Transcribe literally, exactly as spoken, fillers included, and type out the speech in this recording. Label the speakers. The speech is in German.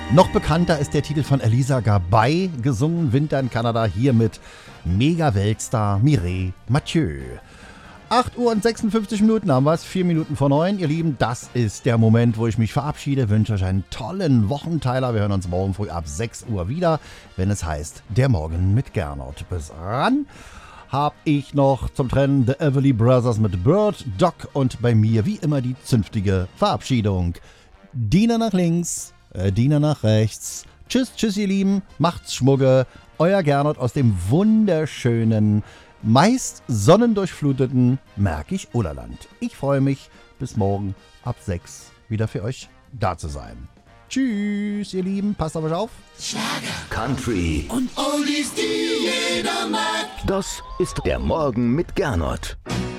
Speaker 1: Noch bekannter ist der Titel von Elisa Gabay, gesungen Winter in Kanada, hier mit Mega-Weltstar Mireille Mathieu. acht Uhr und sechsundfünfzig Minuten haben wir es, vier Minuten vor neun. Ihr Lieben, das ist der Moment, wo ich mich verabschiede. Wünsche euch einen tollen Wochenteiler. Wir hören uns morgen früh ab sechs Uhr wieder, wenn es heißt Der Morgen mit Gernot. Bis ran habe ich noch zum Trennen The Everly Brothers mit Bird, Doc und bei mir wie immer die zünftige Verabschiedung. Diener nach links, äh, Diener nach rechts. Tschüss, tschüss ihr Lieben, macht's Schmugge. Euer Gernot aus dem wunderschönen, meist sonnendurchfluteten Märkisch-Oderland. Ich freue mich, bis morgen ab sechs wieder für euch da zu sein. Tschüss, ihr Lieben, passt auf euch auf.
Speaker 2: Schlager,
Speaker 3: Country
Speaker 2: und Oldies, die jeder mag.
Speaker 3: Das ist der Morgen mit Gernot.